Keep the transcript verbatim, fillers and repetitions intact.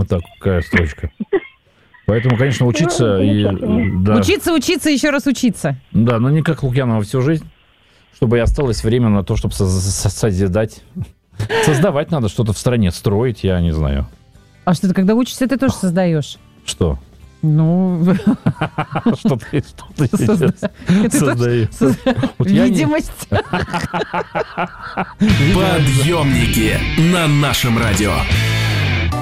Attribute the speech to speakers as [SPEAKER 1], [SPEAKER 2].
[SPEAKER 1] такая строчка. Поэтому, конечно, учиться... и, да.
[SPEAKER 2] Учиться, учиться, еще раз учиться.
[SPEAKER 1] Да, но не как Лукьянова всю жизнь, чтобы и осталось время на то, чтобы созидать. Создавать надо что-то в стране, строить, я не знаю.
[SPEAKER 2] А что ты, когда учишься, ты тоже создаешь?
[SPEAKER 1] Что?
[SPEAKER 2] Ну...
[SPEAKER 1] Что ты сейчас создаешь?
[SPEAKER 2] Видимость.
[SPEAKER 3] Подъемники на нашем радио.